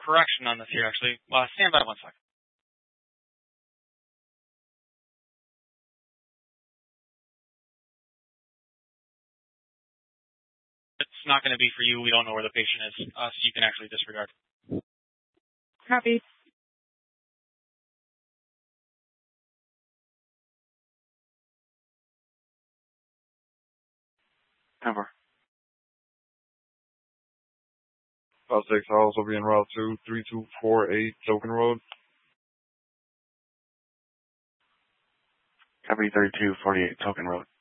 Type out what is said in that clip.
correction on this here, actually. Stand by 1 second. It's not going to be for you. We don't know where the patient is, so you can actually disregard. Copy. Number. 5-6, I'll also be en route to 3248 Token Road. Copy 3248 Token Road.